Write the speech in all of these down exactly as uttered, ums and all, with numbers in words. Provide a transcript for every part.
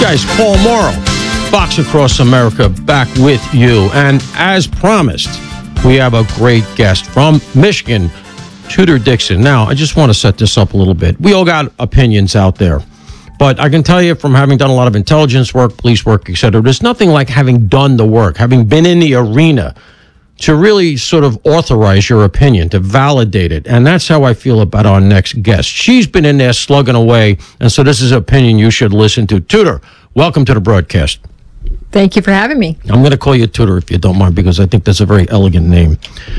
Guys, Paul Morrow, Fox Across America, back with you. And as promised, we have a great guest from Michigan, Tudor Dixon. Now, I just want to set this up a little bit. We all got opinions out there. But I can tell you from having done a lot of intelligence work, police work, et cetera, there's nothing like having done the work, having been in the arena to really sort of authorize your opinion, to validate it. And that's how I feel about our next guest. She's been in there slugging away, and so this is an opinion you should listen to. Tudor, welcome to the broadcast. Thank you for having me. I'm going to call you Tudor if you don't mind, because I think that's a very elegant name.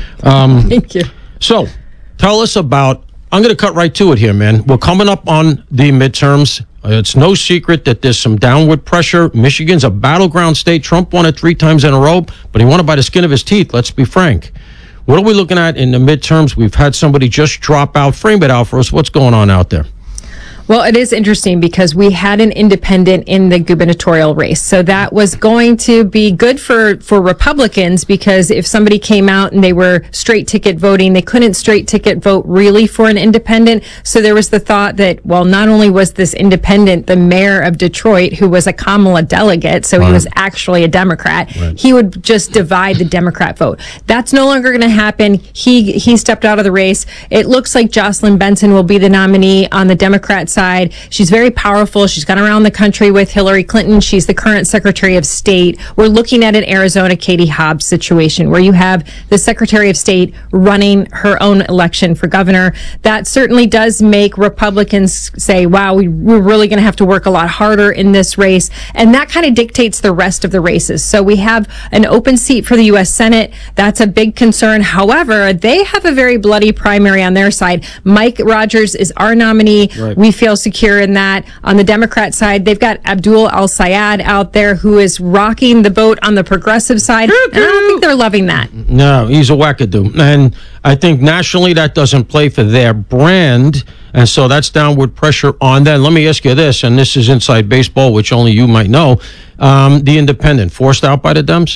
Um, Thank you. So, tell us about, I'm going to cut right to it here, man. We're coming up on the midterms. Uh, it's no secret that there's some downward pressure. Michigan's a battleground state. Trump won it three times in a row, but he won it by the skin of his teeth, let's be frank. What are we looking at in the midterms? We've had somebody just drop out. Frame it out for us. What's going on out there? Well, it is interesting because we had an independent in the gubernatorial race. So that was going to be good for, for Republicans, because if somebody came out and they were straight ticket voting, they couldn't straight ticket vote really for an independent. So there was the thought that, well, not only was this independent the mayor of Detroit, who was a Kamala delegate, so right. he was actually a Democrat, right. he would just divide the Democrat vote. That's no longer going to happen. He, he stepped out of the race. It looks like Jocelyn Benson will be the nominee on the Democrat side. She's very powerful. She's gone around the country with Hillary Clinton. She's the current Secretary of State. We're looking at an Arizona Katie Hobbs situation where you have the Secretary of State running her own election for governor. That certainly does make Republicans say, wow, we, we're really going to have to work a lot harder in this race. And that kind of dictates the rest of the races. So we have an open seat for the U S Senate. That's a big concern. However, they have a very bloody primary on their side. Mike Rogers is our nominee. Right. We feel secure in that. On the Democrat side, they've got Abdul El-Sayed out there, who is rocking the boat on the progressive side. And I don't think they're loving that. No, he's a wackadoo. And I think nationally that doesn't play for their brand. And so that's downward pressure on that. Let me ask you this, and this is inside baseball, which only you might know. Um, the independent, forced out by the Dems?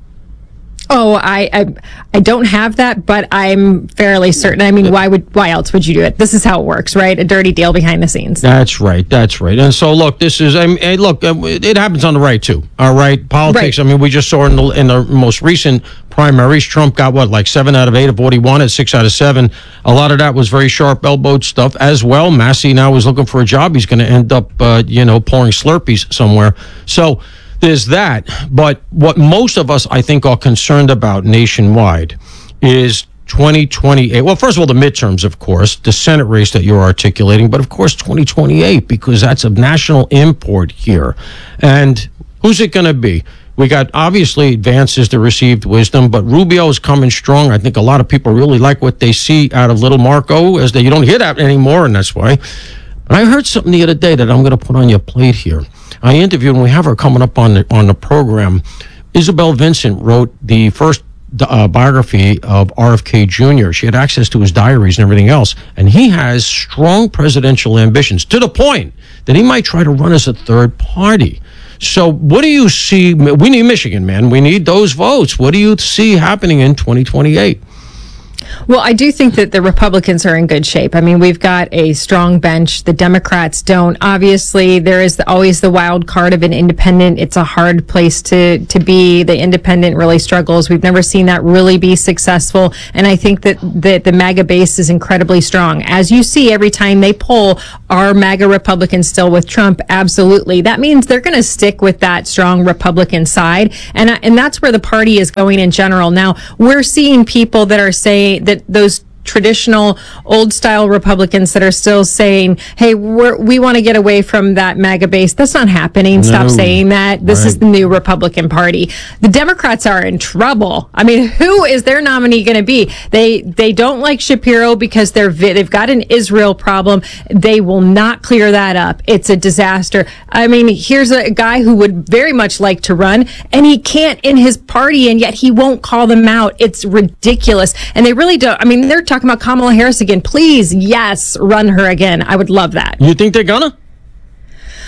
Oh, I, I I don't have that, but I'm fairly certain. I mean, why would why else would you do it? This is how it works, right? A dirty deal behind the scenes. That's right. That's right. And so, look, this is. I mean, hey, look, it happens on the right too. All right, politics. Right. I mean, we just saw in the in the most recent primaries, Trump got what, like seven out of eight of what he wanted, six out of seven. A lot of that was very sharp elbowed stuff as well. Massey now is looking for a job. He's going to end up, uh, you know, pouring Slurpees somewhere. So. There's that, but what most of us, I think, are concerned about nationwide is twenty twenty-eight. Well, first of all, the midterms, of course, the Senate race that you're articulating, but of course, twenty twenty-eight, because that's of national import here. And who's it going to be? We got, obviously, Vance is the received wisdom, but Rubio is coming strong. I think a lot of people really like what they see out of little Marco, as they, you don't hear that anymore, and that's why. And I heard something the other day that I'm going to put on your plate here. I interviewed, and we have her coming up on the on the program. Isabel Vincent wrote the first uh, biography of R F K Junior She had access to his diaries and everything else, and he has strong presidential ambitions to the point that he might try to run as a third party. So what do you see? We need Michigan, man. We need those votes. What do you see happening in twenty twenty-eight? Well, I do think that the Republicans are in good shape. I mean, we've got a strong bench. The Democrats don't. Obviously, there is the, always the wild card of an independent. It's a hard place to, to be. The independent really struggles. We've never seen that really be successful. And I think that, that the MAGA base is incredibly strong. As you see, every time they poll, are MAGA Republicans still with Trump? Absolutely. That means they're going to stick with that strong Republican side. And, and that's where the party is going in general. Now, we're seeing people that are saying that those traditional old style Republicans that are still saying, hey, we're, we want to get away from that MAGA base. That's not happening. No. Stop saying that. This right. is the new Republican Party. The Democrats are in trouble. I mean, who is their nominee going to be? They they don't like Shapiro because they're they've got an Israel problem. They will not clear that up. It's a disaster. I mean, here's a guy who would very much like to run, and he can't in his party, and yet he won't call them out. It's ridiculous. And they really don't. I mean, they're talking about Kamala Harris again. Please, yes, run her again. I would love that. You think they're gonna?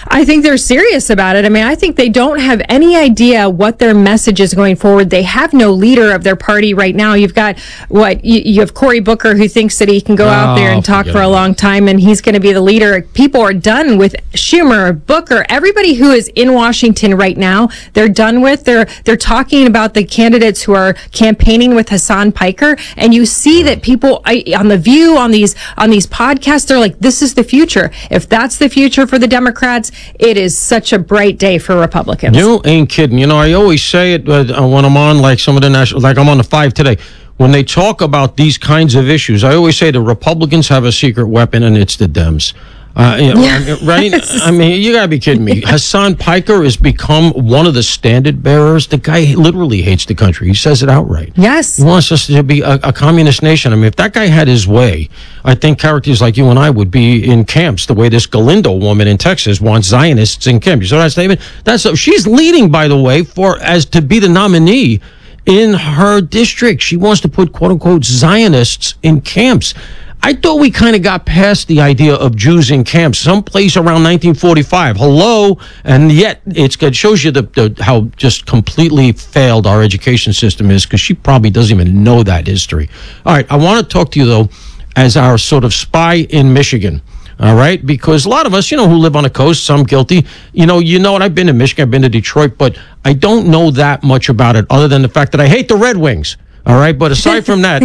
I think they're serious about it. I mean, I think they don't have any idea what their message is going forward. They have no leader of their party right now. You've got what you, you have Cory Booker, who thinks that he can go oh, out there and talk for a long time and he's going to be the leader. People are done with Schumer, Booker, everybody who is in Washington right now. They're done with. They're they're talking about the candidates who are campaigning with Hassan Piker, and you see that people I, on The View, on these on these podcasts, they're like, "This is the future." If that's the future for the Democrats, it is such a bright day for Republicans. You ain't kidding. You know, I always say it uh, when I'm on like some of the national, like I'm on the five today. When they talk about these kinds of issues, I always say the Republicans have a secret weapon, and it's the Dems. Uh, you know, yeah. Right? I mean, you gotta be kidding me. Hassan Piker has become one of the standard bearers. The guy literally hates the country. He says it outright. Yes. He wants us to be a, a communist nation. I mean, if that guy had his way, I think characters like you and I would be in camps the way this Galindo woman in Texas wants Zionists in camps. You saw that statement? That's a, she's leading, by the way, for as to be the nominee in her district. She wants to put quote unquote Zionists in camps. I thought we kind of got past the idea of Jews in camps someplace around nineteen forty-five. Hello, and yet it's, it shows you the, the how just completely failed our education system is, because she probably doesn't even know that history. All right, I want to talk to you though as our sort of spy in Michigan. All right, because a lot of us, you know, who live on the coast, some guilty, you know, you know, and I've been to Michigan, I've been to Detroit, but I don't know that much about it other than the fact that I hate the Red Wings. All right, but aside from that,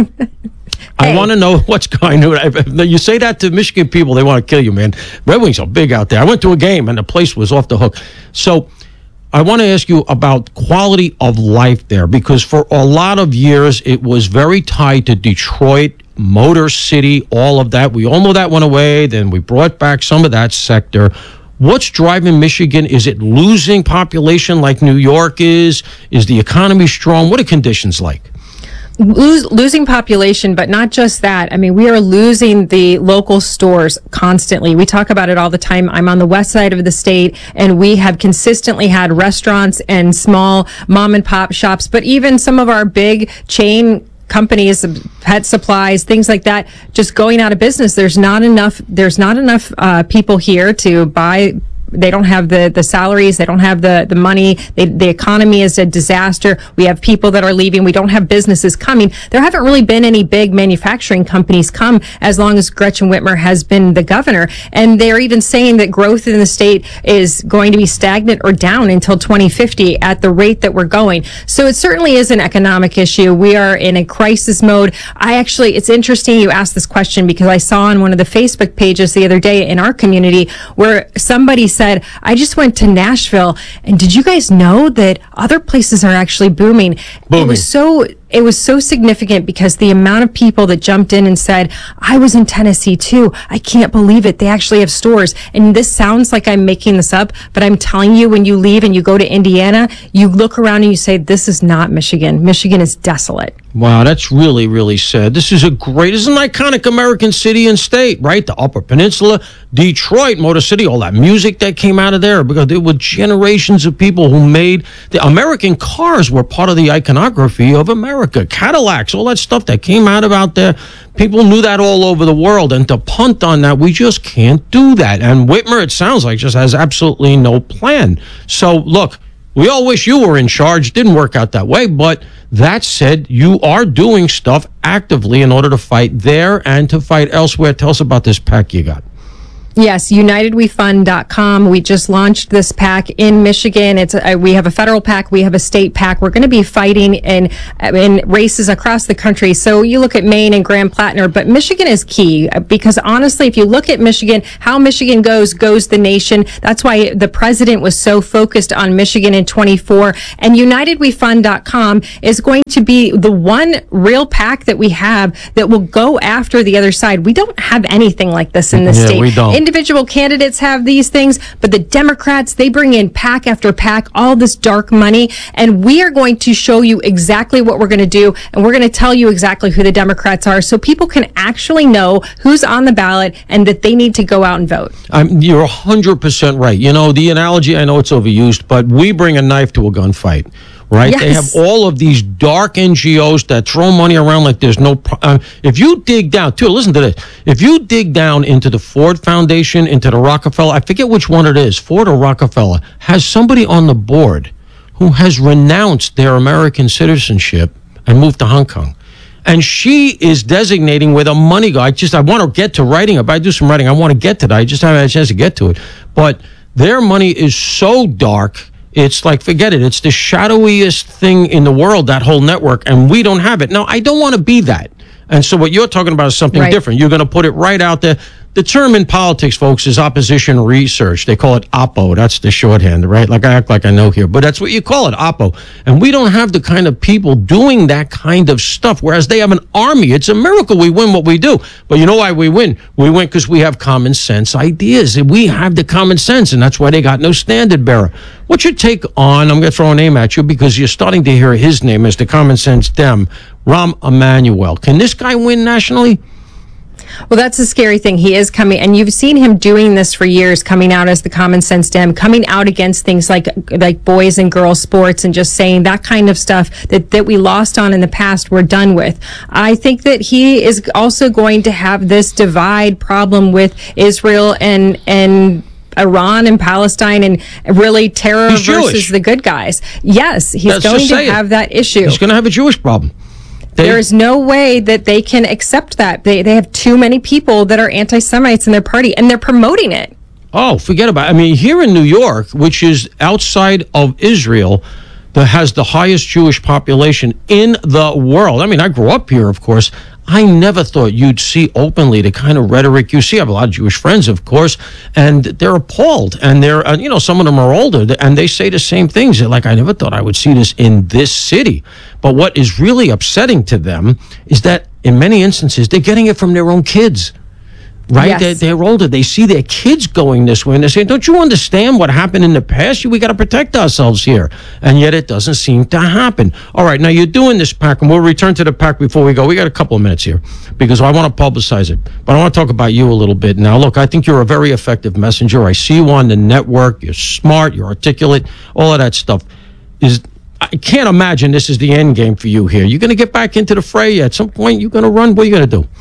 I hey. want to know what's going on. You say that to Michigan people, they want to kill you, man. Red Wings are big out there. I went to a game and the place was off the hook. So I want to ask you about quality of life there, because for a lot of years it was very tied to Detroit, Motor City, all of that. We all know that went away. Then we brought back some of that sector. What's driving Michigan? Is it losing population like New York is? Is the economy strong? What are conditions like? Lose, losing population, but not just that. I mean, we are losing the local stores constantly. We talk about it all the time. I'm on the west side of the state, and we have consistently had restaurants and small mom and pop shops, but even some of our big chain companies, pet supplies, things like that, just going out of business. There's not enough, there's not enough uh, people here to buy. They don't have the, the salaries. They don't have the, the money. They, the economy is a disaster. We have people that are leaving. We don't have businesses coming. There haven't really been any big manufacturing companies come as long as Gretchen Whitmer has been the governor. And they're even saying that growth in the state is going to be stagnant or down until twenty fifty at the rate that we're going. So it certainly is an economic issue. We are in a crisis mode. I actually, it's interesting you asked this question, because I saw on one of the Facebook pages the other day in our community where somebody said, Said, I just went to Nashville, and did you guys know that other places are actually booming? Booming. It was so it was so significant, because the amount of people that jumped in and said, I was in Tennessee too. I can't believe it. They actually have stores. And this sounds like I'm making this up, but I'm telling you, when you leave and you go to Indiana, you look around and you say, this is not Michigan. Michigan is desolate. Wow, that's really, really sad. This is a great, this is an iconic American city and state, right? The Upper Peninsula, Detroit, Motor City, all that music that came out of there, because there were generations of people who made, the American cars were part of the iconography of America. Cadillacs, all that stuff that came out of out there. People knew that all over the world, and to punt on that, we just can't do that. And Whitmer, it sounds like, just has absolutely no plan. So, look, we all wish you were in charge. Didn't work out that way, but that said, you are doing stuff actively in order to fight there and to fight elsewhere. Tell us about this pack you got. Yes, united we fund dot com. We just launched this pack in Michigan. It's a, we have a federal pack, we have a state pack. We're going to be fighting in in races across the country. So you look at Maine and Grand Platinum, but Michigan is key, because honestly, if you look at Michigan, how Michigan goes, goes the nation. That's why the president was so focused on Michigan in twenty-four. And united we fund dot com is going to be the one real pack that we have that will go after the other side. We don't have anything like this in the yeah, state. We don't. Individual candidates have these things, but the Democrats, they bring in pack after pack, all this dark money, and we are going to show you exactly what we're going to do, and we're going to tell you exactly who the Democrats are, so people can actually know who's on the ballot and that they need to go out and vote. Um, you're one hundred percent right. You know, the analogy, I know it's overused, but we bring a knife to a gunfight. right? Yes. They have all of these dark N G Os that throw money around like there's no... Pro- uh, if you dig down, too, listen to this. If you dig down into the Ford Foundation, into the Rockefeller, I forget which one it is, Ford or Rockefeller, has somebody on the board who has renounced their American citizenship and moved to Hong Kong. And she is designating where the money goes. I just, I want to get to writing it. I do some writing. I want to get to that. I just haven't had a chance to get to it. But their money is so dark. It's like, forget it. It's the shadowiest thing in the world, that whole network. And we don't have it. Now, I don't want to be that. And so what you're talking about is something Right. different. You're going to put it right out there. The term in politics, folks, is opposition research. They call it oppo. That's the shorthand, right? Like I act like I know here, but that's what you call it, oppo. And we don't have the kind of people doing that kind of stuff, whereas they have an army. It's a miracle we win what we do. But you know why we win? We win because we have common sense ideas. We have the common sense, and that's why they got no standard bearer. What's your take on, I'm going to throw a name at you because you're starting to hear his name as the common sense Dem, Rahm Emanuel. Can this guy win nationally? Well, that's a scary thing. He is coming, and you've seen him doing this for years, coming out as the common sense Dem, coming out against things like like boys and girls sports, and just saying that kind of stuff that, that we lost on in the past, we're done with. I think that he is also going to have this divide problem with Israel and and Iran and Palestine, and really terror He's versus Jewish. the good guys. Yes, he's Let's going just to say it. have that issue. He's going to have a Jewish problem. They- There is no way that they can accept that. They they have too many people that are anti-Semites in their party, and they're promoting it. Oh, forget about it. I mean, here in New York, which is outside of Israel, that has the highest Jewish population in the world. I mean, I grew up here, of course. I never thought you'd see openly the kind of rhetoric you see. I have a lot of Jewish friends, of course, and they're appalled. And they're, uh, you know, some of them are older, and they say the same things. They're like, I never thought I would see this in this city. But what is really upsetting to them is that in many instances, they're getting it from their own kids. Right? Yes. They're, they're older. They see their kids going this way, and they're saying, don't you understand what happened in the past? We got to protect ourselves here. And yet it doesn't seem to happen. All right, now you're doing this pack, and we'll return to the pack before we go. We got a couple of minutes here because I want to publicize it. But I want to talk about you a little bit. Now, look, I think you're a very effective messenger. I see you on the network. You're smart. You're articulate. All of that stuff. Is I can't imagine this is the end game for you here. You're going to get back into the fray at some point. You're going to run. What are you going to do?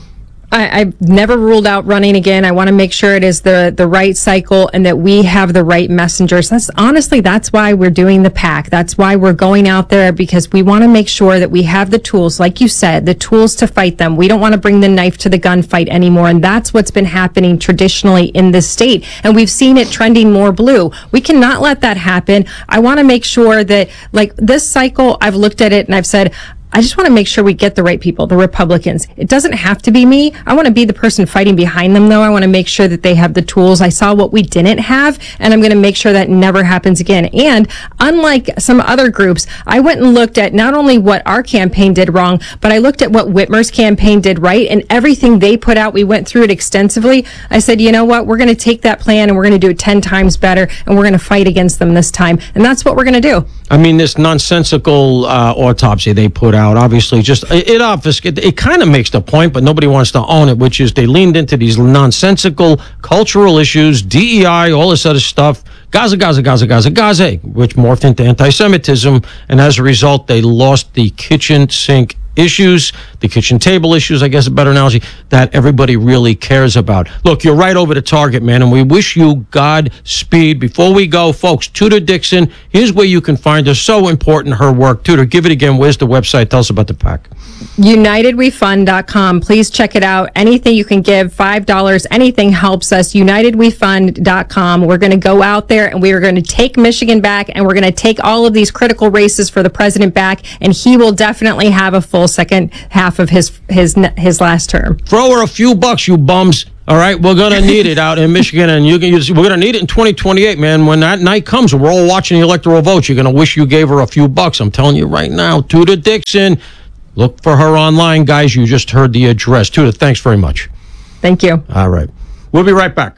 I, I've never ruled out running again. I want to make sure it is the the right cycle and that we have the right messengers. That's honestly, that's why we're doing the pack. That's why we're going out there, because we want to make sure that we have the tools, like you said, the tools to fight them. We don't want to bring the knife to the gunfight anymore. And that's what's been happening traditionally in this state. And we've seen it trending more blue. We cannot let that happen. I want to make sure that, like, this cycle, I've looked at it and I've said, I just want to make sure we get the right people, the Republicans. It doesn't have to be me. I want to be the person fighting behind them, though. I want to make sure that they have the tools. I saw what we didn't have, and I'm going to make sure that never happens again. And unlike some other groups, I went and looked at not only what our campaign did wrong, but I looked at what Whitmer's campaign did right, and everything they put out, we went through it extensively. I said, you know what? We're going to take that plan, and we're going to do it ten times better, and we're going to fight against them this time. And that's what we're going to do. I mean, this nonsensical uh, autopsy they put out, obviously, just it, it obfuscates. It, it kind of makes the point, but nobody wants to own it, which is they leaned into these nonsensical cultural issues, D E I, all this other stuff, Gaza, Gaza, Gaza, Gaza, Gaza, which morphed into anti-Semitism, and as a result, they lost the kitchen sink issues, the kitchen table issues, I guess a better analogy, that everybody really cares about. Look, you're right over the target, man, and we wish you Godspeed. Before we go, folks, Tudor Dixon, here's where you can find her. So important, her work. Tudor, give it again. Where's the website? Tell us about the pack. United We Fund dot com. Please check it out. Anything you can give, five dollars, anything helps us. United We Fund dot com. We're going to go out there and we are going to take Michigan back, and we're going to take all of these critical races for the president back, and he will definitely have a full second half of his his his last term. Throw her a few bucks, you bums. All right, we're gonna need it out in Michigan, and you can use. We're gonna need it in twenty twenty-eight, man. When that night comes, we're all watching the electoral votes. You're gonna wish you gave her a few bucks. I'm telling you right now. Tudor Dixon, look for her online, guys. You just heard the address. Tudor, thanks very much. Thank you. All right, we'll be right back.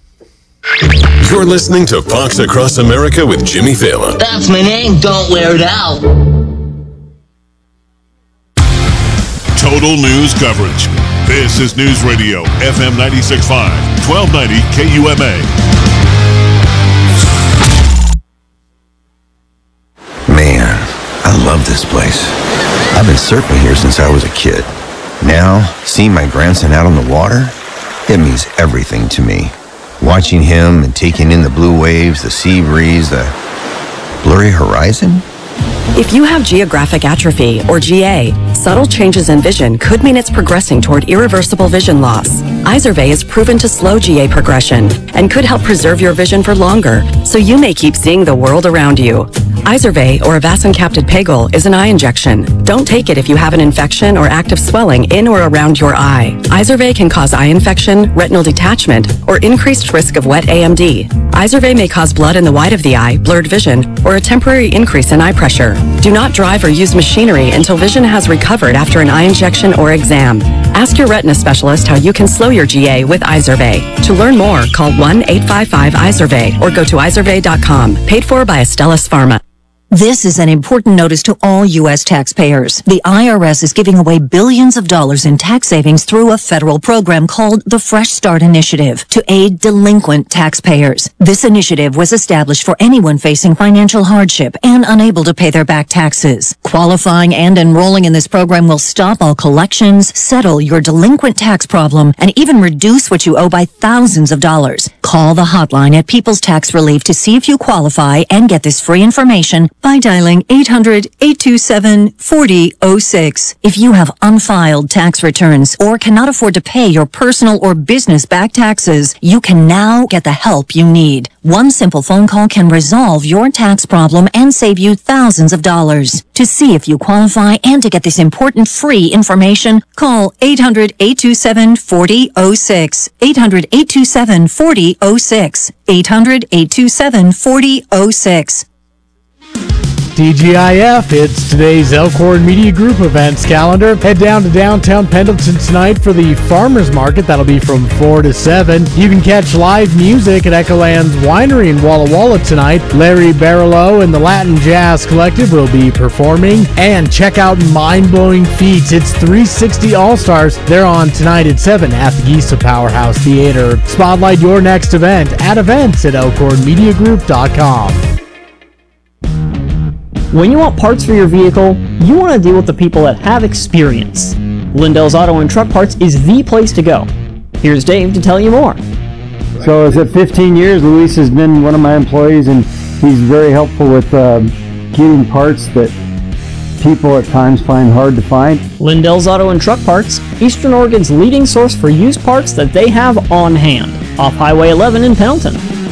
You're listening to Fox Across America with Jimmy Fallon. That's my name. Don't wear it out. Total news coverage. This is News Radio, F M ninety-six point five, twelve ninety K U M A. Man, paradise. I've been surfing here since I was a kid. Now, seeing my grandson out on the water, it means everything to me. Watching him and taking in the blue waves, the sea breeze, the blurry horizon. If you have geographic atrophy, or G A, subtle changes in vision could mean it's progressing toward irreversible vision loss. Izervay is proven to slow G A progression and could help preserve your vision for longer, so you may keep seeing the world around you. Izervay, or avacincaptad pegol, is an eye injection. Don't take it if you have an infection or active swelling in or around your eye. Izervay can cause eye infection, retinal detachment, or increased risk of wet A M D. Izervay may cause blood in the white of the eye, blurred vision, or a temporary increase in eye pressure. Do not drive or use machinery until vision has recovered after an eye injection or exam. Ask your retina specialist how you can slow your G A with Izervay. To learn more, call one eight five five Izervay or go to izervay dot com. Paid for by Astellas Pharma. This is an important notice to all U S taxpayers. The I R S is giving away billions of dollars in tax savings through a federal program called the Fresh Start Initiative to aid delinquent taxpayers. This initiative was established for anyone facing financial hardship and unable to pay their back taxes. Qualifying and enrolling in this program will stop all collections, settle your delinquent tax problem, and even reduce what you owe by thousands of dollars. Call the hotline at People's Tax Relief to see if you qualify and get this free information by dialing eight hundred, eight two seven, four zero zero six. If you have unfiled tax returns or cannot afford to pay your personal or business back taxes, you can now get the help you need. One simple phone call can resolve your tax problem and save you thousands of dollars. To see if you qualify and to get this important free information, call eight hundred, eight two seven, four zero zero six. eight hundred, eight two seven, four zero zero six. eight hundred, eight two seven, four zero zero six. T G I F, it's today's Elkhorn Media Group events calendar. Head down to downtown Pendleton tonight for the Farmers Market. That'll be from four to seven. You can catch live music at Echoland's Winery in Walla Walla tonight. Larry Barillo and the Latin Jazz Collective will be performing. And check out Mind Blowing Feats. It's three sixty All-Stars. They're on tonight at seven at the Gisa Powerhouse Theater. Spotlight your next event at events at elkhorn media group dot com. When you want parts for your vehicle, you want to deal with the people that have experience. Lindell's Auto and Truck Parts is the place to go. Here's Dave to tell you more. So is it fifteen years? Luis has been one of my employees, and he's very helpful with uh, getting parts that people at times find hard to find. Lindell's Auto and Truck Parts, Eastern Oregon's leading source for used parts that they have on hand, off Highway eleven in Pendleton.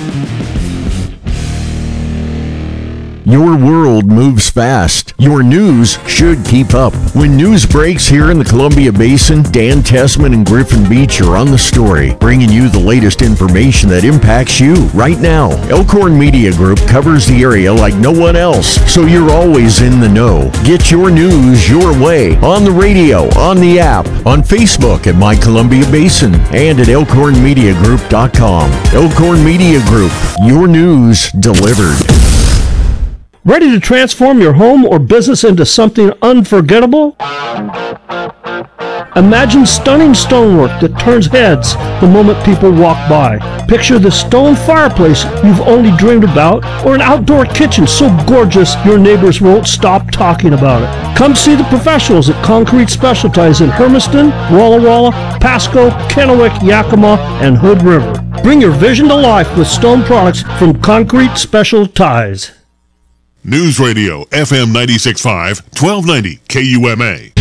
Your world moves fast. Your news should keep up. When news breaks here in the Columbia Basin, Dan Tessman and Griffin Beach are on the story, bringing you the latest information that impacts you right now. Elkhorn Media Group covers the area like no one else, so you're always in the know. Get your news your way on the radio, on the app, on Facebook at My Columbia Basin, and at elkhorn media group dot com. Elkhorn Media Group, your news delivered. Ready to transform your home or business into something unforgettable? Imagine stunning stonework that turns heads the moment people walk by. Picture the stone fireplace you've only dreamed about, or an outdoor kitchen so gorgeous your neighbors won't stop talking about it. Come see the professionals at Concrete Special Ties in Hermiston, Walla Walla, Pasco, Kennewick, Yakima, and Hood River. Bring your vision to life with stone products from Concrete Special Ties. News Radio, F M ninety-six point five, twelve ninety K U M A.